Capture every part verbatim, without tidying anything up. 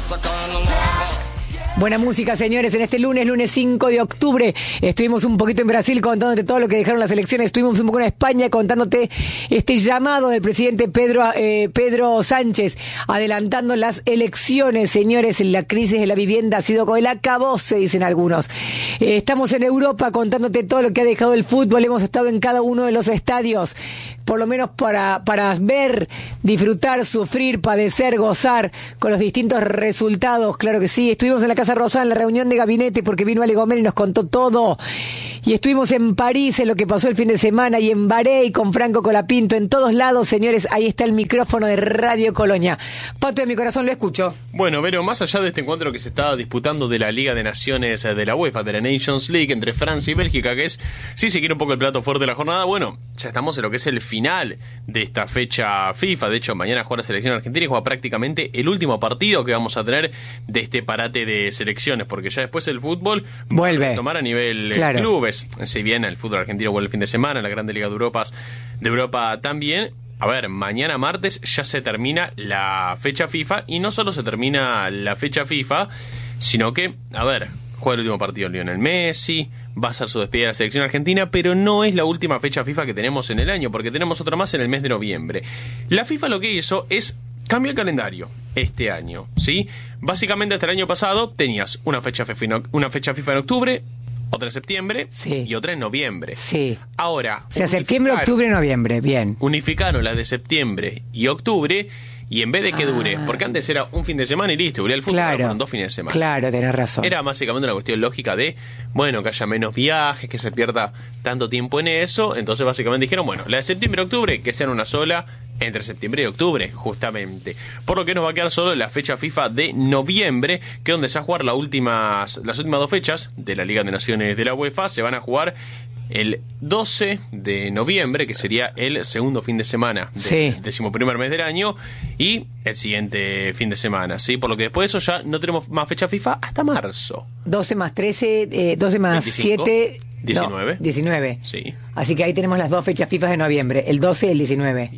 Buena música, señores, en este lunes, lunes cinco de octubre. Estuvimos un poquito en Brasil contándote todo lo que dejaron las elecciones. Estuvimos un poco en España contándote este llamado del presidente Pedro, eh, Pedro Sánchez, adelantando las elecciones, señores. La crisis de la vivienda ha sido con el acabose, dicen algunos. Eh, estamos en Europa contándote todo lo que ha dejado el fútbol. Hemos estado en cada uno de los estadios, por lo menos para, para ver, disfrutar, sufrir, padecer, gozar con los distintos resultados. Claro que sí. Estuvimos en la Casa Rosada en la reunión de gabinete porque vino Ale Gómez y nos contó todo. Y estuvimos en París en lo que pasó el fin de semana y en Bahrein con Franco Colapinto. En todos lados, señores, ahí está el micrófono de Radio Colonia. Pato de mi corazón, lo escucho. Bueno, Vero, más allá de este encuentro que se está disputando de la Liga de Naciones de la UEFA, de la Nations League, entre Francia y Bélgica, que es, sí se quiere un poco el plato fuerte de la jornada, bueno, ya estamos en lo que es el final de esta fecha FIFA. De hecho, mañana juega la selección argentina y juega prácticamente el último partido que vamos a tener de este parate de selecciones, porque ya después el fútbol vuelve a tomar a nivel claro. clubes. Si bien el fútbol argentino vuelve el fin de semana, la Grande Liga de Europa, de Europa también. A ver, mañana martes ya se termina la fecha FIFA, y no solo se termina la fecha FIFA, sino que, a ver, juega el último partido Lionel Messi, va a ser su despedida de la selección argentina, pero no es la última fecha FIFA que tenemos en el año, porque tenemos otra más en el mes de noviembre. La FIFA lo que hizo es cambió el calendario este año, ¿sí? Básicamente hasta el año pasado tenías una fecha FIFA, una fecha FIFA en octubre, otra en septiembre sí. y otra en noviembre. Sí. Ahora, o sea, septiembre, octubre, noviembre, bien. Unificaron las de septiembre y octubre, y en vez de que ah. dure, porque antes era un fin de semana y listo, el fútbol claro. fueron dos fines de semana. Claro, tenés razón. Era básicamente una cuestión lógica de, bueno, que haya menos viajes, que se pierda tanto tiempo en eso. Entonces básicamente dijeron, bueno, la de septiembre y octubre, que sean una sola entre septiembre y octubre, justamente. Por lo que nos va a quedar solo la fecha FIFA de noviembre, que es donde se va a jugar las últimas, las últimas dos fechas de la Liga de Naciones de la UEFA. Se van a jugar el doce de noviembre, que sería el segundo fin de semana del sí. decimoprimer mes del año, y el siguiente fin de semana, ¿sí? Por lo que después de eso ya no tenemos más fecha FIFA hasta marzo. doce más trece, eh, doce más veinticinco, siete... diecinueve. No, diecinueve. Sí. Así que ahí tenemos las dos fechas FIFA de noviembre, el doce y el diecinueve.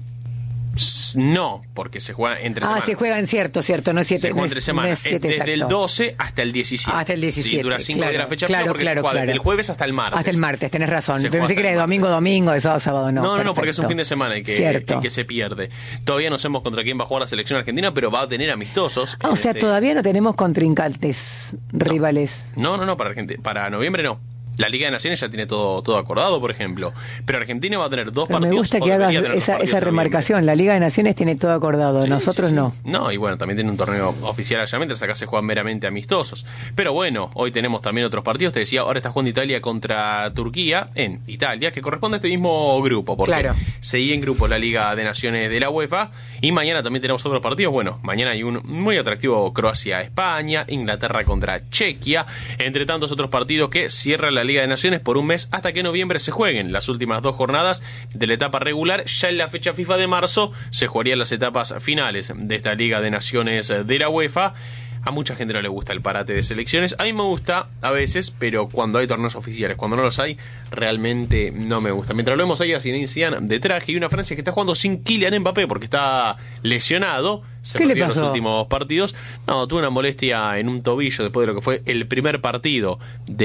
No, porque se juega entre ah, semanas. Ah, se juegan, cierto, cierto, no es siete. Se juega no entre es, semanas, no es siete, desde exacto. el doce hasta el diecisiete. Hasta el diecisiete, sí, dura cinco claro, días la fecha claro, FIFA, porque claro, se juega claro. desde el jueves hasta el martes. Hasta el martes, tenés razón. Se Pensé que era de domingo, domingo, de sábado, sábado, no. No, no, perfecto. no, porque es un fin de semana el que, cierto. el que se pierde. Todavía no sabemos contra quién va a jugar la selección argentina, pero va a tener amistosos. Ah, o sea, ese... todavía no tenemos contrincantes, no. rivales. No, no, no, para, Argentina, para noviembre no. La Liga de Naciones ya tiene todo todo acordado, por ejemplo. Pero Argentina va a tener dos pero partidos. Me gusta que hagas esa, esa remarcación. La Liga de Naciones tiene todo acordado, sí, nosotros sí, sí. no. No, y bueno, también tiene un torneo oficial allá, mientras acá se juegan meramente amistosos. Pero bueno, hoy tenemos también otros partidos. Te decía, ahora está jugando Italia contra Turquía, en Italia, que corresponde a este mismo grupo. Porque claro. seguía en grupo la Liga de Naciones de la UEFA. Y mañana también tenemos otros partidos. Bueno, mañana hay un muy atractivo Croacia-España, Inglaterra contra Chequia, entre tantos otros partidos que cierra la Liga de Naciones por un mes hasta que en noviembre se jueguen las últimas dos jornadas de la etapa regular. Ya en la fecha FIFA de marzo se jugarían las etapas finales de esta Liga de Naciones de la UEFA. A mucha gente no le gusta el parate de selecciones. A mí me gusta a veces, pero cuando hay torneos oficiales, cuando no los hay, realmente no me gusta. Mientras lo vemos ahí a Zinedine Zidane de traje y una Francia que está jugando sin Kylian Mbappé porque está lesionado. Se ¿Qué le perdió pasó? los últimos partidos. No, tuvo una molestia en un tobillo después de lo que fue el primer partido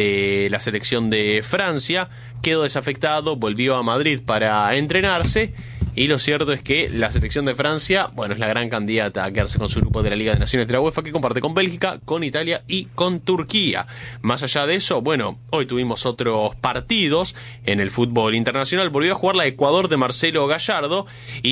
de la selección de Francia. Quedó desafectado, volvió a Madrid para entrenarse. Y lo cierto es que la selección de Francia, bueno, es la gran candidata a quedarse con su grupo de la Liga de Naciones de la UEFA, que comparte con Bélgica, con Italia y con Turquía. Más allá de eso, bueno, hoy tuvimos otros partidos en el fútbol internacional. Volvió a jugar la Ecuador de Marcelo Gallardo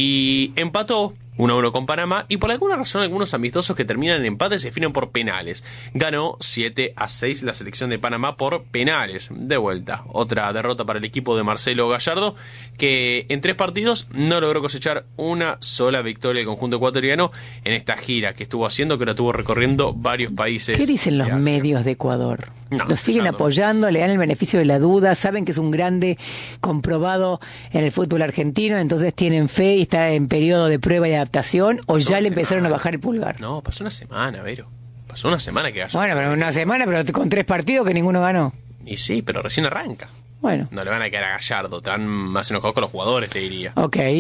y empató uno a uno con Panamá, y por alguna razón algunos amistosos que terminan en empate se definen por penales. Ganó siete a seis la selección de Panamá por penales. De vuelta, otra derrota para el equipo de Marcelo Gallardo, que en tres partidos no logró cosechar una sola victoria del conjunto ecuatoriano en esta gira que estuvo haciendo, que ahora estuvo recorriendo varios países. ¿Qué dicen los de Asia. medios de Ecuador? No, Lo siguen apoyando. apoyando, le dan el beneficio de la duda, saben que es un grande comprobado en el fútbol argentino, entonces tienen fe y está en periodo de prueba y adaptación, o ya le empezaron semana. a bajar el pulgar. No, pasó una semana, Vero. Pasó una semana que Gallardo. Bueno, pero una semana, pero con tres partidos que ninguno ganó. Y sí, pero recién arranca. Bueno. No le van a quedar a Gallardo, están más enojados con los jugadores, te diría. Ok.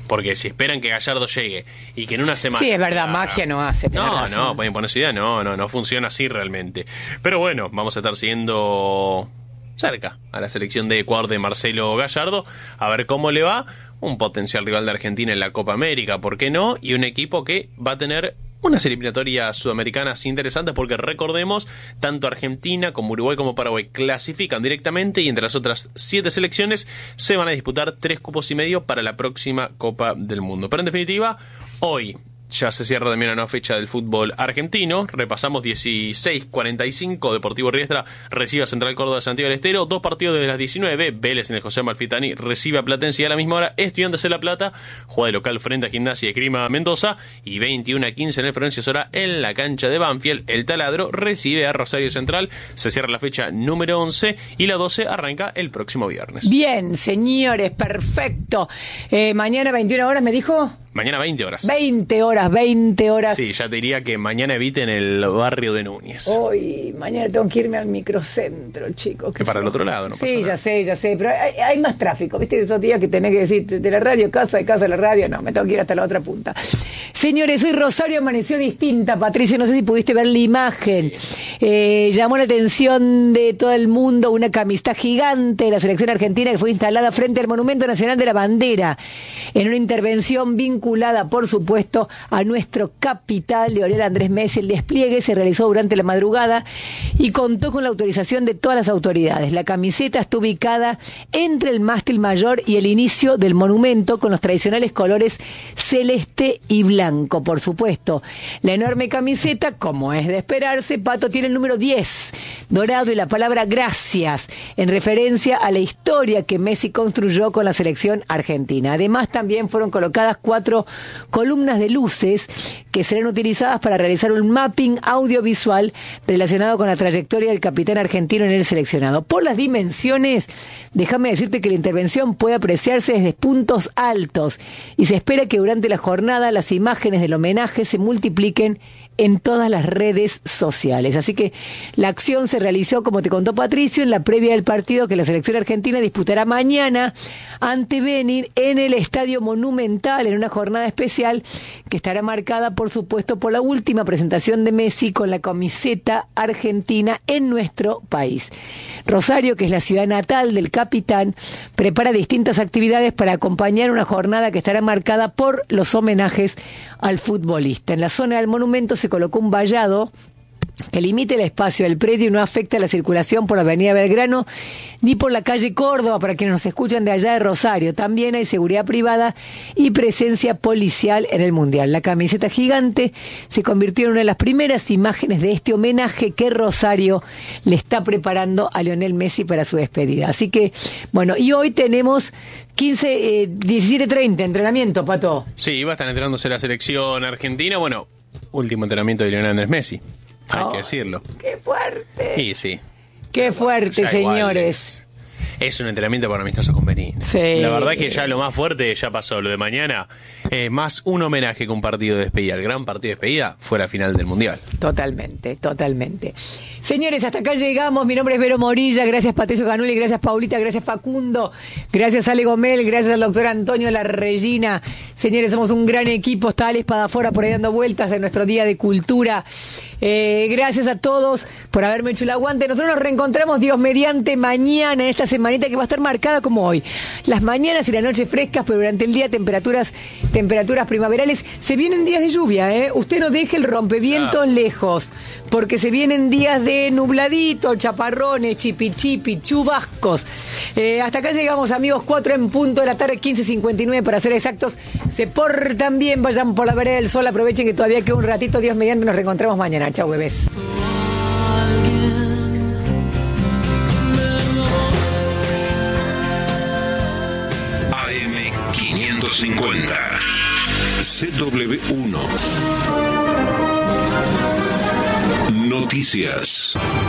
Porque si esperan que Gallardo llegue y que en una semana... Sí, es verdad, magia no hace. No, razón. no, pueden poner su idea, no, no, no funciona así realmente. Pero bueno, vamos a estar siguiendo cerca a la selección de Ecuador de Marcelo Gallardo, a ver cómo le va. Un potencial rival de Argentina en la Copa América, ¿por qué no? Y un equipo que va a tener unas eliminatorias sudamericanas interesantes, porque recordemos, tanto Argentina como Uruguay como Paraguay clasifican directamente, y entre las otras siete selecciones se van a disputar tres cupos y medio para la próxima Copa del Mundo. Pero en definitiva, hoy ya se cierra también una nueva fecha del fútbol argentino. Repasamos dieciséis cuarenta y cinco, Deportivo Riestra recibe a Central Córdoba de Santiago del Estero. Dos partidos de las diecinueve, Vélez en el José Amalfitani recibe a Platense, y a la misma hora Estudiantes de La Plata juega de local frente a Gimnasia y Esgrima Mendoza. Y veintiuno a quince en el Florencio Sola, en la cancha de Banfield, el Taladro recibe a Rosario Central. Se cierra la fecha número once y la doce arranca el próximo viernes. Bien, señores, perfecto. Eh, mañana veintiuna horas, ¿me dijo? Mañana veinte horas. veinte horas, veinte horas. Sí, ya te diría que mañana eviten el barrio de Núñez. Hoy, mañana tengo que irme al microcentro, chicos. Que para el otro lado, ¿no? Sí, pasa nada. ya sé, ya sé, pero hay, hay más tráfico, ¿viste? Esos días que tenés que decir de la radio casa, de casa a la radio, no, me tengo que ir hasta la otra punta. Señores, hoy Rosario amaneció distinta, Patricio, no sé si pudiste ver la imagen. Eh, llamó la atención de todo el mundo una camiseta gigante de la selección argentina que fue instalada frente al Monumento Nacional de la Bandera, en una intervención vinculada, por supuesto, a nuestro capitán Lionel Andrés Messi. El despliegue se realizó durante la madrugada y contó con la autorización de todas las autoridades. La camiseta está ubicada entre el mástil mayor y el inicio del monumento, con los tradicionales colores celeste y blanco, por supuesto. La enorme camiseta, como es de esperarse, Pato, tiene el número diez, dorado, y la palabra gracias, en referencia a la historia que Messi construyó con la selección argentina. Además, también fueron colocadas cuatro columnas de luces que serán utilizadas para realizar un mapping audiovisual relacionado con la trayectoria del capitán argentino en el seleccionado. Por las dimensiones, déjame decirte que la intervención puede apreciarse desde puntos altos, y se espera que durante la jornada las imágenes del homenaje se multipliquen en todas las redes sociales. Así que la acción se realizó, como te contó Patricio, en la previa del partido que la selección argentina disputará mañana ante Benin en el Estadio Monumental, en una jornada especial que estará marcada, por supuesto, por la última presentación de Messi con la camiseta argentina en nuestro país. Rosario, que es la ciudad natal del capitán, prepara distintas actividades para acompañar una jornada que estará marcada por los homenajes al futbolista. En la zona del monumento se colocó un vallado que limite el espacio del predio y no afecta la circulación por la avenida Belgrano ni por la calle Córdoba, para quienes nos escuchan de allá de Rosario. También hay seguridad privada y presencia policial en el Mundial. La camiseta gigante se convirtió en una de las primeras imágenes de este homenaje que Rosario le está preparando a Lionel Messi para su despedida. Así que, bueno, y hoy tenemos quince, eh, diecisiete treinta, entrenamiento, Pato. Sí, va a estar entrenándose la selección argentina. Bueno, último entrenamiento de Lionel Andrés Messi, hay oh, que decirlo. ¡Qué fuerte! Sí, sí. ¡Qué fuerte, ya señores! Es, es un entrenamiento para amistoso con Benin. Sí. La verdad que ya lo más fuerte ya pasó. Lo de mañana es más un homenaje que un partido de despedida. El gran partido de despedida fue la final del Mundial. Totalmente, totalmente. Señores, hasta acá llegamos. Mi nombre es Vero Morilla. Gracias, Patricio Canuli. Gracias, Paulita. Gracias, Facundo. Gracias, Ale Gomel. Gracias al doctor Antonio La Regina. Señores, somos un gran equipo. Está Ale Espadafora por ahí dando vueltas en nuestro Día de Cultura. Eh, gracias a todos por haberme hecho el aguante. Nosotros nos reencontramos, Dios mediante, mañana, en esta semanita que va a estar marcada como hoy. Las mañanas y las noches frescas, pero durante el día temperaturas temperaturas primaverales. Se vienen días de lluvia, ¿eh? Usted no deje el rompevientos ah. lejos, porque se vienen días de nubladito, chaparrones, chipi chipi, chubascos. Eh, hasta acá llegamos, amigos, cuatro en punto de la tarde, quince cincuenta y nueve para ser exactos. Se portan bien, vayan por la vereda del sol, aprovechen que todavía queda un ratito, Dios mediante, nos reencontramos mañana. Chau, bebés. A M quinientos cincuenta C W uno Noticias.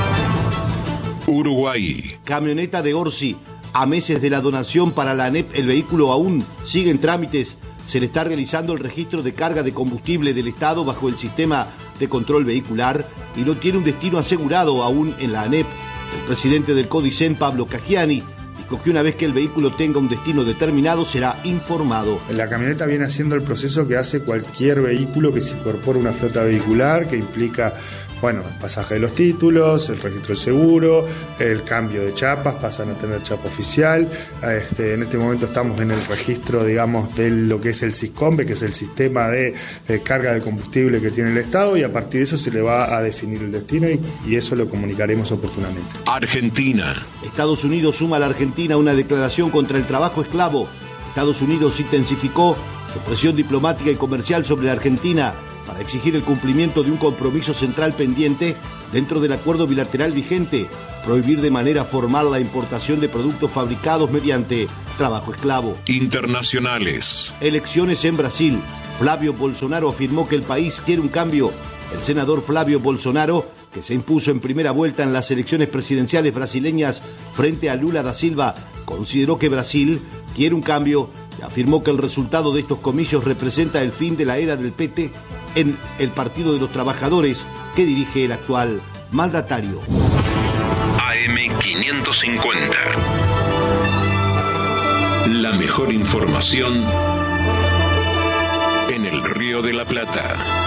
Uruguay. Camioneta de Orsi. A meses de la donación para la ANEP, el vehículo aún sigue en trámites. Se le está realizando el registro de carga de combustible del Estado bajo el sistema de control vehicular y no tiene un destino asegurado aún en la ANEP. El presidente del CODICEN, Pablo Cagiani, dijo que una vez que el vehículo tenga un destino determinado será informado. La camioneta viene haciendo el proceso que hace cualquier vehículo que se incorpora a una flota vehicular, que implica, bueno, el pasaje de los títulos, el registro del seguro, el cambio de chapas, pasan a tener chapa oficial. Este, en este momento estamos en el registro, digamos, de lo que es el SISCOMBE, que es el sistema de, de carga de combustible que tiene el Estado, y a partir de eso se le va a definir el destino y, y eso lo comunicaremos oportunamente. Argentina. Estados Unidos suma a la Argentina una declaración contra el trabajo esclavo. Estados Unidos intensificó su presión diplomática y comercial sobre la Argentina para exigir el cumplimiento de un compromiso central pendiente dentro del acuerdo bilateral vigente, prohibir de manera formal la importación de productos fabricados mediante trabajo esclavo. Internacionales. Elecciones en Brasil. Flávio Bolsonaro afirmó que el país quiere un cambio. El senador Flávio Bolsonaro, que se impuso en primera vuelta en las elecciones presidenciales brasileñas frente a Lula da Silva, consideró que Brasil quiere un cambio y afirmó que el resultado de estos comicios representa el fin de la era del P T en el Partido de los Trabajadores que dirige el actual mandatario. A M quinientos cincuenta. La mejor información en el Río de la Plata.